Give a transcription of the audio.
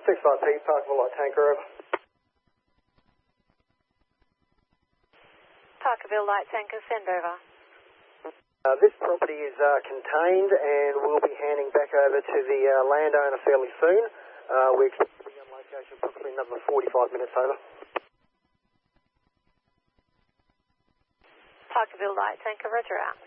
65P, Parkerville Light Tanker, over. Parkerville Light Tanker, send over. This property is contained and we'll be handing back over to the landowner fairly soon. We expect to be on location approximately another 45 minutes, over. Parkerville Light Tanker, roger out.